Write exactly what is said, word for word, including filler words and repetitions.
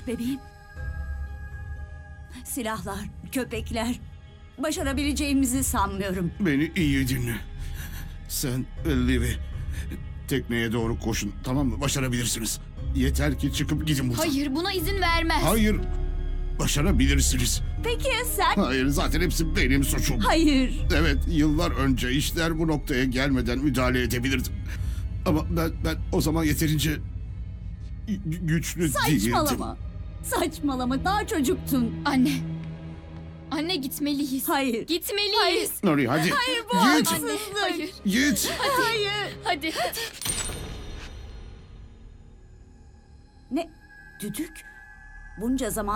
Bebeğim. Silahlar, köpekler. Başarabileceğimizi sanmıyorum. Beni iyi dinle. Sen Livi, tekneye doğru koşun, tamam mı? Başarabilirsiniz. Yeter ki çıkıp gidin buradan. Hayır, buna izin vermez. Hayır. Başarabilirsiniz. Peki ya sen? Hayır, zaten hepsi benim suçum. Hayır. Evet, yıllar önce işler bu noktaya gelmeden müdahale edebilirdim. Ama ben ben o zaman yeterince gü- güçlü değildim. Saçmalama. Saçmalama. Daha çocuktun. Anne. Anne gitmeliyiz. Hayır. Gitmeliyiz. Nuri hadi. Hayır, bu Git. haksızlık. Anne, hayır. Git. Hayır. Hadi, hadi. Ne? Düdük? Bunca zaman